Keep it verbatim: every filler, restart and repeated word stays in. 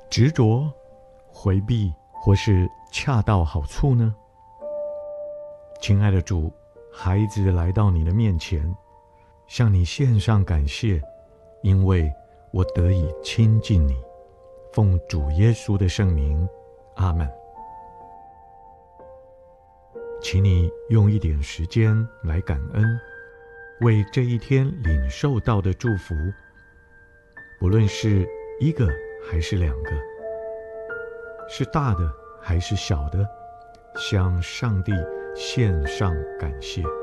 执着、回避，或是恰到好处呢？亲爱的主，孩子来到你的面前，向你献上感谢，因为我得以亲近你。奉主耶稣的圣名，阿们。请你用一点时间来感恩，为这一天领受到的祝福，不论是一个还是两个，是大的还是小的，向上帝献上感谢。